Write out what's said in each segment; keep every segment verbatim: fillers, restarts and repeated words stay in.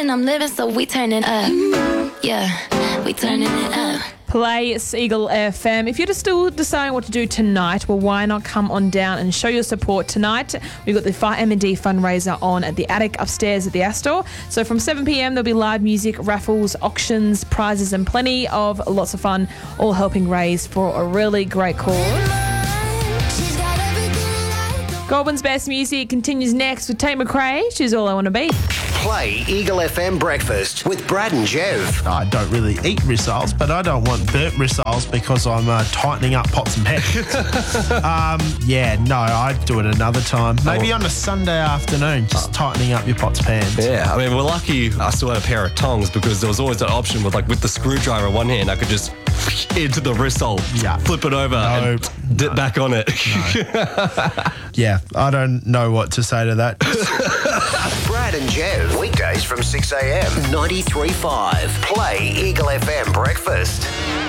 and I'm living, so we turning up. Yeah, we turning it up. Play Eagle F M. If you're just still deciding what to do tonight, well, why not come on down and show your support tonight? We've got the Fire M and D fundraiser on at the Attic upstairs at the Astor. So from seven p.m, there'll be live music, raffles, auctions, prizes, and plenty of lots of fun, all helping raise for a really great cause. Goulburn's best music continues next with Tate McRae. She's All I Want to Be. Play Eagle F M Breakfast with Brad and Jev. I don't really eat rissoles, but I don't want burnt rissoles because I'm uh, tightening up pots and pans. um, yeah, no, I'd do it another time. Maybe on a Sunday afternoon, just tightening up your pots and pans. Yeah, I mean, we're lucky I still had a pair of tongs because there was always that option with, like, with the screwdriver in one hand, I could just into the rissole, yeah. flip it over, no, and dip no. back on it. No. Yeah, I don't know what to say to that. Brad and Jev, weekdays from six a.m. ninety-three point five. Play Eagle F M Breakfast.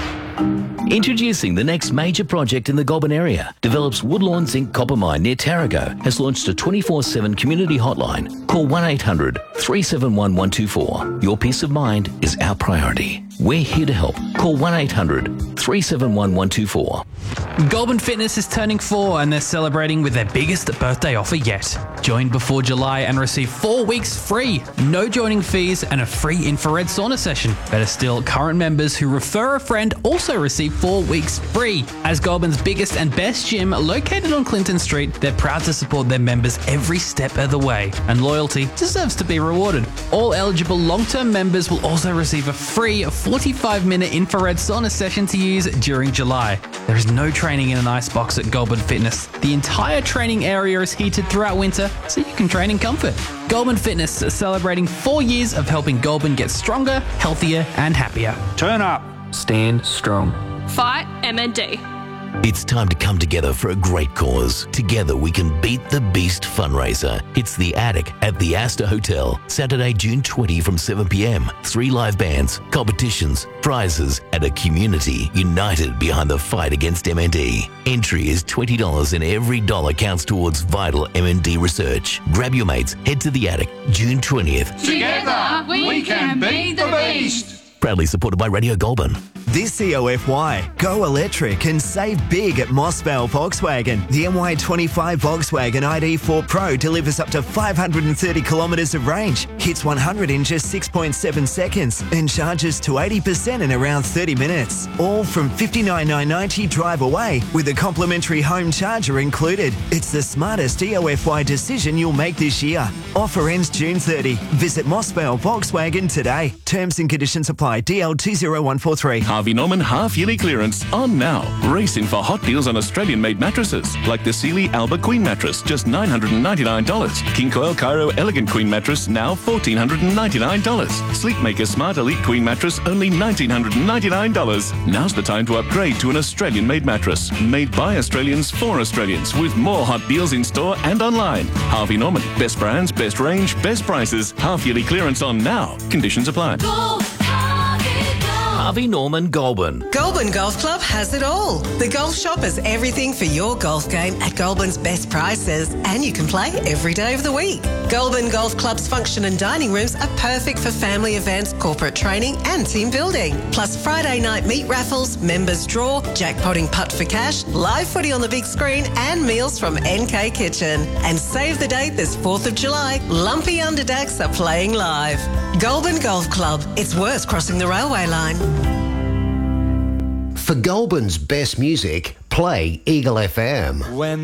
Introducing the next major project in the Goulburn area. Develops Woodlawn Zinc Copper Mine near Tarago has launched a twenty-four seven community hotline. Call one eight hundred three seven one one two four. Your peace of mind is our priority. We're here to help. Call one eight hundred three seven one one two four. Goulburn Fitness is turning four and they're celebrating with their biggest birthday offer yet. Join before July and receive four weeks free, no joining fees and a free infrared sauna session. Better still, current members who refer a friend also receive four weeks free. As Goulburn's biggest and best gym located on Clinton Street, they're proud to support their members every step of the way, and loyalty deserves to be rewarded. All eligible long-term members will also receive a free forty-five minute infrared sauna session to use during July. There is no training in an icebox at Goulburn Fitness. The entire training area is heated throughout winter, so you can train in comfort. Goulburn Fitness is celebrating four years of helping Goulburn get stronger, healthier, and happier. Turn up. Stand strong. Fight M and D. It's time to come together for a great cause. Together we can beat the beast fundraiser. It's the Attic at the Astor Hotel. Saturday, June twentieth from seven p.m. Three live bands, competitions, prizes, and a community united behind the fight against M and D. Entry is twenty dollars and every dollar counts towards vital M and D research. Grab your mates, head to the Attic, June twentieth. Together we can beat the beast. Proudly supported by Radio Goulburn. This C O F Y, go electric and save big at Moss Vale Volkswagen. The M Y twenty-five Volkswagen I D four Pro delivers up to five hundred thirty kilometres of range, hits one hundred in just six point seven seconds and charges to eighty percent in around thirty minutes. All from fifty-nine thousand nine hundred ninety dollars drive away with a complimentary home charger included. It's the smartest E O F Y decision you'll make this year. Offer ends June thirtieth. Visit Moss Vale Volkswagen today. Terms and conditions apply. D L two zero one four three. Harvey Norman half-yearly clearance on now. Racing for hot deals on Australian-made mattresses, like the Sealy Alba Queen mattress, just nine hundred ninety-nine dollars. King Coil Cairo Elegant Queen mattress, now one thousand four hundred ninety-nine dollars. Sleepmaker Smart Elite Queen mattress, only one thousand nine hundred ninety-nine dollars. Now's the time to upgrade to an Australian-made mattress, made by Australians for Australians, with more hot deals in store and online. Harvey Norman, best brands, best range, best prices. Half-yearly clearance on now. Conditions apply. Harvey Norman Goulburn. Goulburn Golf Club has it all. The golf shop has everything for your golf game at Goulburn's best prices, and you can play every day of the week. Goulburn Golf Club's function and dining rooms are perfect for family events, corporate training and team building. Plus Friday night meat raffles, members draw, jackpotting putt for cash, live footy on the big screen and meals from N K Kitchen. And save the date this fourth of July, Lumpy Underdacks are playing live. Goulburn Golf Club. It's worth crossing the railway line. For Goulburn's best music, play Eagle F M. When